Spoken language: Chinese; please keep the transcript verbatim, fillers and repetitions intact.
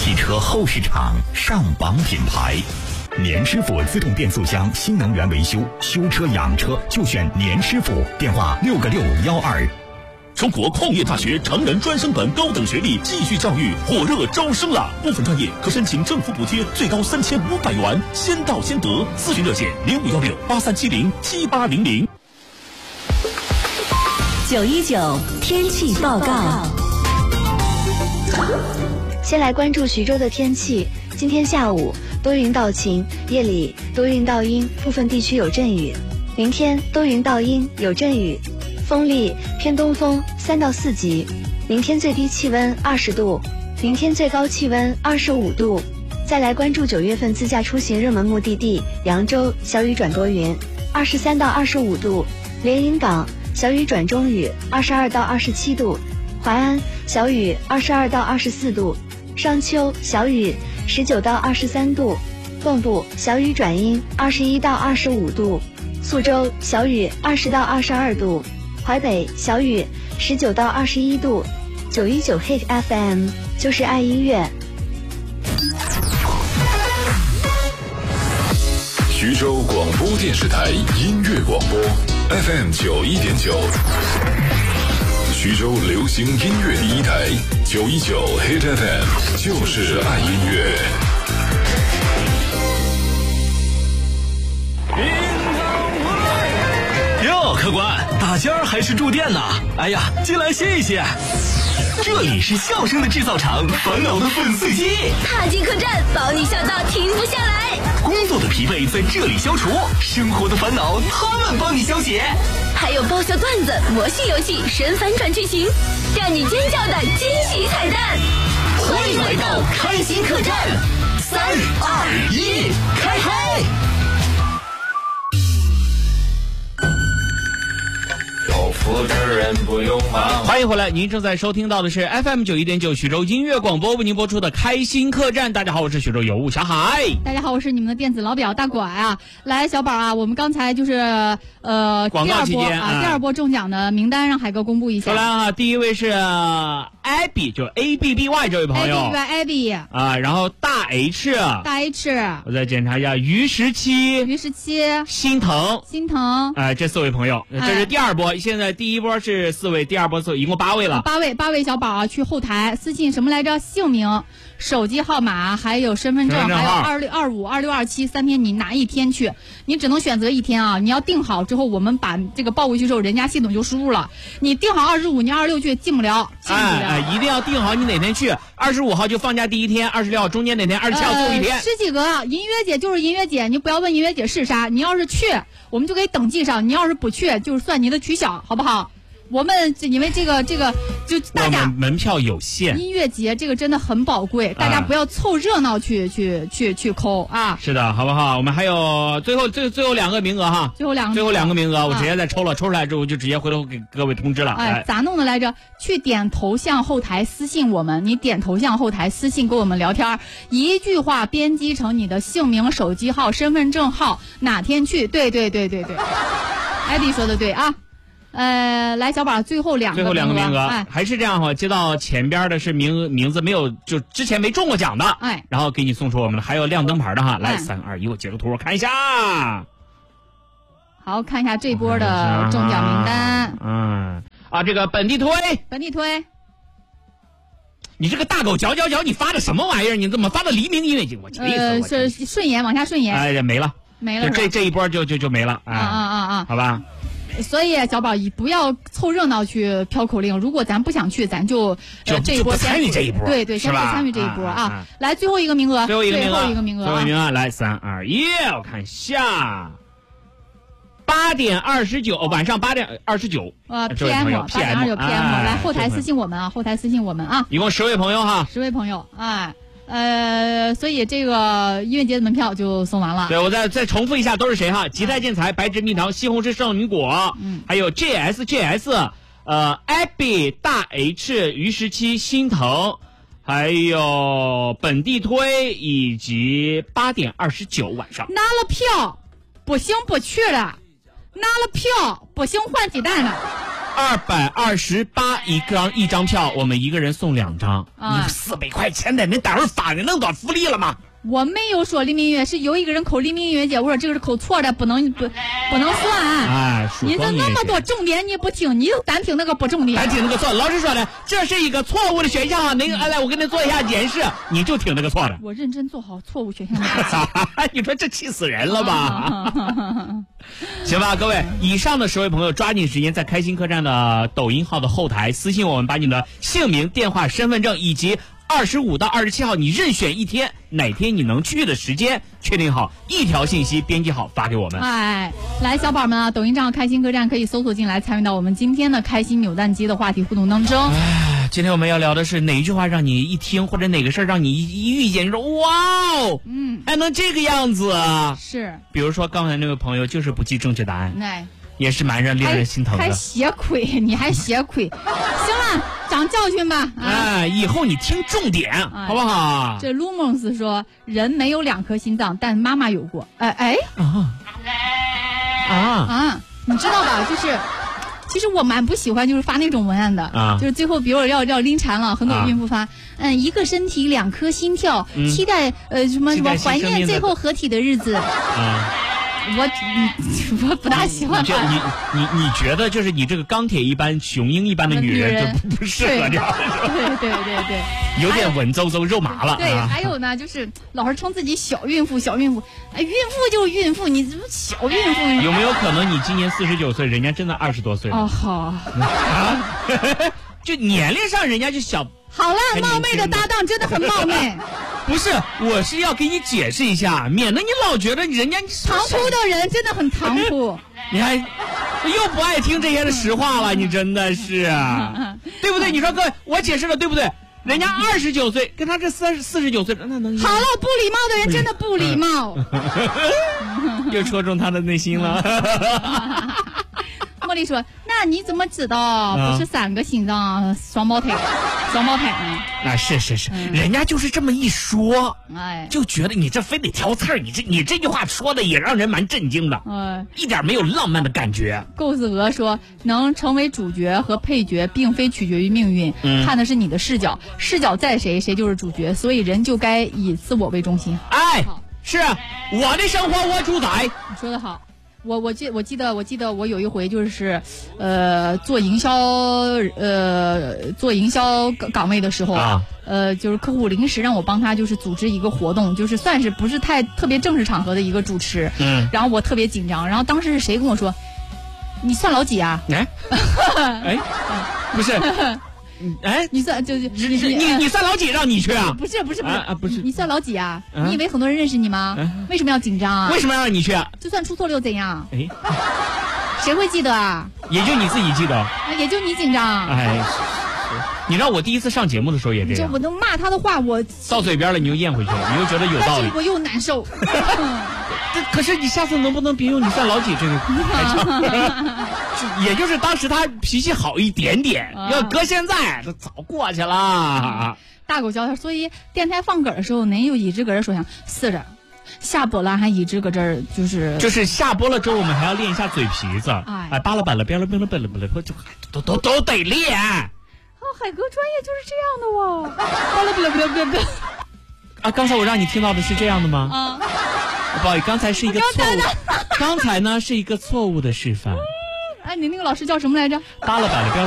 汽车后市场上榜品牌。年师傅自动变速箱新能源维修，修车养车就选年师傅。电话六个六幺二。 中国矿业大学成人专升本高等学历继续教育火热招生了，部分专业可申请政府补贴，最高三千五百元，先到先得。咨询热线零五幺六八三七零七八零零。 九一九天气报告。 先来关注徐州的天气。今天下午多云到晴，夜里多云到阴，部分地区有阵雨。明天多云到阴，有阵雨，风力偏东风三到四级。明天最低气温二十度，明天最高气温二十五度。再来关注九月份自驾出行热门目的地扬州，小雨转多云，二十三到二十五度；连云港小雨转中雨，二十二到二十七度；淮安小雨，二十二到二十四度；商丘小雨，十九到二十三度；蚌埠小雨转阴，二十一到二十五度；宿州小雨，二十到二十二度；淮北小雨，十九到二十一度。九一九 Hit F M 就是爱音乐。 徐州广播电视台音乐广播 F M 九一点九，徐州流行音乐第一台九一九 Hit F M 就是爱音乐。 哟，客官，大仙儿还是住店呢？哎呀，进来歇一歇。这里是笑声的制造厂，烦恼的粉碎机。 踏进客栈，保你笑到停不下来。 工作的疲惫在这里消除，生活的烦恼他们帮你消解。 还有爆笑段子、魔性游戏、神反转剧情，让你尖叫的惊喜彩蛋。 欢迎来到开心客栈，三二一，开嗨！欢迎回来，您正在收听到的是 F M 九一点九徐州音乐广播为您播出的开心客栈。大家好，我是徐州有物小海。 大家好，我是你们的电子老表大拐啊。来，小宝啊，我们刚才就是呃广告期间啊，第二波中奖的名单让海哥公布一下。 啊来啊，第一位是 Abby， 就 A B B Y 这位朋友 A B B Y Abby 啊，然后大 H 大 H， 我再检查一下，于十七于十七心疼心疼， 哎、呃，这四位朋友，这是第二波，哎、现在第一波是四位，第二波四一共八位了， 八位八位小宝啊，去后台私信什么来着？姓名、手机号码，还有身份证， 身份证还有二六二五、二六二七三天，你哪一天去？你只能选择一天啊！你要定好之后，我们把这个报过去之后，人家系统就输入了。你定好二十五，你二十六去进不了，进不了。 哎哎，一定要定好你哪天去。二十五号就放假第一天，二十六号中间哪天，二十七号最后一天。 十几个，音乐节就是音乐节，你不要问音乐节是啥，你要是去，我们就给登记上；你要是不去，就是算你的取消，好不好？我们因为这个这个就大家门票有限， 音乐节这个真的很宝贵，大家不要凑热闹去、啊、去去去抠啊！ 是的，好不好？我们还有最后最最后两个名额哈， 最后两个最后两个名额， 啊、 我直接再抽了，抽出来之后就直接回头给各位通知了。 哎，咋弄的来着？去点头像后台私信我们，你点头像后台私信跟我们聊天，一句话编辑成你的姓名、手机号、身份证号，哪天去？对对对对对，艾迪说的对啊。呃，来小宝，最后两个最后两个名额， 哎， 还是这样哈，接到前边的是名名字没有，就之前没中过奖的， 哎， 然后给你送出我们的，还有亮灯牌的哈，来三二一，我截个图，我看一下， 好看一下这波的中奖名单， 嗯啊，这个本地推， 本地推， 你这个大狗嚼嚼嚼，你发的什么玩意儿？你怎么发的黎明音乐节？我气死我！ 呃，是顺延，往下顺延， 哎，没了， 没了， 这这一波就就就没了， 啊啊啊啊， 好吧。 所以小宝不要凑热闹去飘口令，如果咱不想去，咱就就、 呃、这一波参与这一波， 对对，先不参与这一波啊！啊啊来，最后一个名额， 最后一个名额， 最后一个名额， 最后一个名额，来三二一，我看一下，八点二十九，晚上八点二十九， 呃 P M 八点二十九 P M， 来后台私信我们啊，后台私信我们啊， 一共十位朋友哈， 十位朋友，哎。呃，所以这个音乐节的门票就送完了。 对，我再再重复一下，都是谁哈？吉泰建材、白芝蜜糖、西红柿圣女果， 嗯， 还有 J S J S， 呃 ，Abby 大 H 于十七心疼，还有本地推以及八点二十九晚上拿了票，不行不去了，拿了票不行换鸡蛋了。 二百二十八一张一张票，我们一个人送两张， 啊你四百块钱的，你待会儿发给弄到福利了吗？ 我没有说黎明音乐，是有一个人扣黎明音乐节，我说这个是扣错的，不能不不能算。 哎， 你这那么多重点你不听，你就单听那个不重点。 单听那个错，老师说的这是一个错误的选项啊！那个，来，我给你做一下解释，你就听那个错的。 我认真做好错误选项的。 你说这气死人了吧？行吧，各位，以上的十位朋友抓紧时间在开心客栈的抖音号的后台私信我们，把你的姓名、电话、身份证以及二十五到二十七号你任选一天，哪天你能去的时间确定好，一条信息编辑好发给我们。 哎，来小宝们啊，抖音账号开心客栈可以搜索进来，参与到我们今天的开心扭蛋机的话题互动当中。 哎，今天我们要聊的是哪一句话让你一听，或者哪个事儿让你一一遇见，你说哇哦， 嗯， 还能这个样子啊？ 是， 比如说刚才那位朋友就是不记正确答案， 哎， 也是蛮让令人心疼的。 还血亏，你还血亏。行了，长教训吧。啊、 哎，以后你听重点， 哎、 好不好？ 这卢蒙斯说，人没有两颗心脏，但妈妈有过。哎哎啊啊啊！你知道吧？就是。其实我蛮不喜欢就是发那种文案的， 啊、 就是最后比如要要临产了，很多孕妇发， 啊、 嗯，一个身体两颗心跳，嗯、期待呃什么什么怀念最后合体的日子。啊我我不大喜欢。 你你你你觉得就是你这个钢铁一般、雄鹰一般的女人就不不适合这样， 对对对对， 有点文绉绉肉麻了。 对，还有呢，就是老是称自己小孕妇、小孕妇，哎，孕妇就是孕妇，你怎么小孕妇？ 有没有可能你今年四十九岁，人家真的二十多岁了？ 哦，好啊， 就年龄上人家就小。 好了，冒昧的搭档真的很冒昧。 不是，我是要给你解释一下，免得你老觉得人家唐突的人真的很唐突。 你还又不爱听这些的实话了，你真的是，对不对？你说各位，我解释了对不对？人家二十九岁，跟他这三十四十九岁，那能好了，不礼貌的人真的不礼貌， 又戳中他的内心了。 茉莉说：“那你怎么知道不是三个心脏双胞胎？双胞胎呢？ 啊，是是是，嗯、人家就是这么一说， 哎， 就觉得你这非得挑刺儿，你这你这句话说的也让人蛮震惊的， 哎， 一点没有浪漫的感觉。” 构思鹅说：“能成为主角和配角，并非取决于命运，嗯、看的是你的视角，视角在谁，谁就是主角，所以人就该以自我为中心。” 哎，是我的生活我主宰。 你说的好。我我记我记得我记得我有一回就是，呃，做营销呃做营销岗位的时候，啊、呃，就是客户临时让我帮他就是组织一个活动，就是算是不是太特别正式场合的一个主持，嗯，然后我特别紧张，然后当时是谁跟我说，你算老几啊？ 哎，哎，不是。哎， 你算就就你你你算老几让你去啊？ 不是不是不是啊不是， 你算老几啊？你以为很多人认识你吗？为什么要紧张啊？ 为什么要让你去啊？ 就算出错了又怎样？ 哎， 谁会记得啊？ 也就你自己记得， 也就你紧张。 哎，你让我第一次上节目的时候也这样， 我都骂他的话，我到嘴边了，你又咽回去了，你又觉得有道理， 我又难受。 可是你下次能不能别用你算老几这个开场？也就是当时他脾气好一点点，啊、要搁现在都早过去了。 大狗叫他，所以电台放歌的时候，您又一直搁这说想是的，下播了还一直搁这儿就是就是下播了之后，我们还要练一下嘴皮子，哎，哎巴拉巴拉巴拉巴拉巴拉巴拉，就都都都得练。 哦，海哥专业就是这样的哦，巴拉巴拉巴拉巴拉。 啊，刚才我让你听到的是这样的吗？ 啊。 不好意思，刚才是一个错误。刚才呢是一个错误的示范。 哎，你那个老师叫什么来着？ 巴拉巴拉。